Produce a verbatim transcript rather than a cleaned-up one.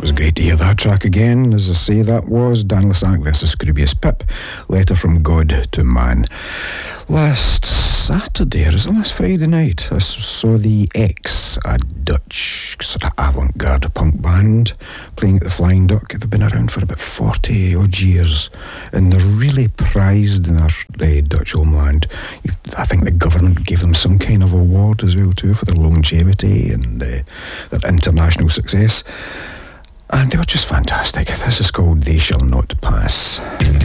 was great to hear that track again. As I say, that was Dan Lassac versus Scroobius Pip, Letter from God to Man. Last Saturday, or was it last Friday night, I saw the X, a Dutch sort of avant-garde punk band playing at the Flying Duck. They've been around for about forty odd years, and they're really prized in their uh, Dutch homeland. I think the government gave them some kind of award as well too for their longevity and uh, their international success. And they were just fantastic. This is called They Shall Not Pass.